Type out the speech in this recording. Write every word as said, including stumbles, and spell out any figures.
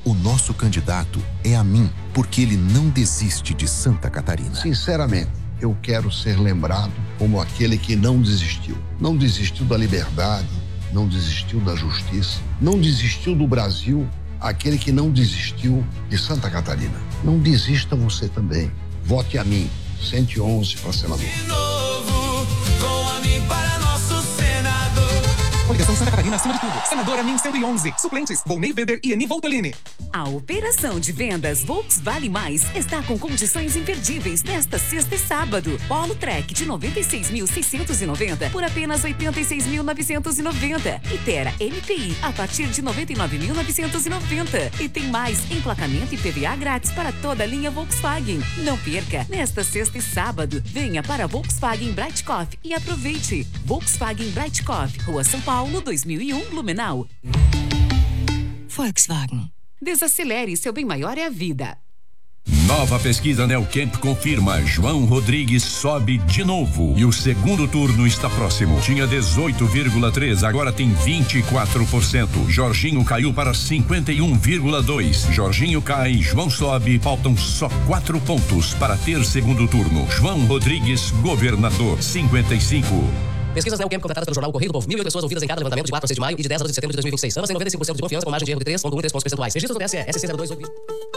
O nosso candidato é a mim, porque ele não desiste de Santa Catarina. Sinceramente, eu quero ser lembrado como aquele que não desistiu. Não desistiu da liberdade, não desistiu da justiça, não desistiu do Brasil, aquele que não desistiu de Santa Catarina. Não desista você também. Vote a mim, cento e onze para senador. De novo, com a mim para nosso senador. Coligação Santa Catarina acima de tudo. Senadora Min cento e onze. Suplentes, Volney Weber e Eni Voltolini. A operação de vendas Volkswagen Mais está com condições imperdíveis nesta sexta e sábado. Polo Track de noventa e seis mil seiscentos e noventa por apenas oitenta e seis mil novecentos e noventa. E Tera M P I a partir de noventa e nove mil novecentos e noventa. E tem mais emplacamento e P V A grátis para toda a linha Volkswagen. Não perca, nesta sexta e sábado, venha para Volkswagen Breitkopf e aproveite. Volkswagen Breitkopf, Rua São Paulo, dois mil e um, Blumenau. Volkswagen. Desacelere, seu bem maior é a vida. Nova pesquisa Neocamp confirma, João Rodrigues sobe de novo e o segundo turno está próximo. Tinha dezoito vírgula três, agora tem vinte e quatro por cento. Jorginho caiu para cinquenta e um vírgula dois. Jorginho cai, João sobe, faltam só quatro pontos para ter segundo turno. João Rodrigues, governador, cinquenta e cinco. Pesquisas Neocamp contratadas pelo jornal Correio do Povo. Mil e oito pessoas ouvidas em cada levantamento de quatro a seis de maio e de dez a doze de setembro de dois mil e vinte e seis. Ambas em noventa e cinco por cento de confiança com margem de erro de três vírgula um pontos percentuais. Registro do T S E S C zero dois oito.